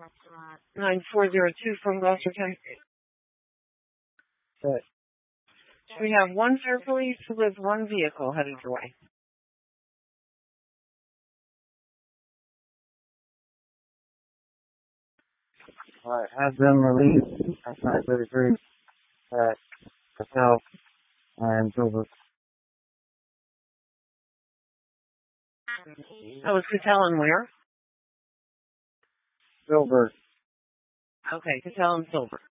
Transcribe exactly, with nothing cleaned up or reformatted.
nine four zero two from Gloucester County. Good. We have one fare police with one vehicle headed your way. Alright, has been released. I signed with agree that Patel and Gilbert. That was Cattell and where? Gilbert. Okay, Cattell and Silver.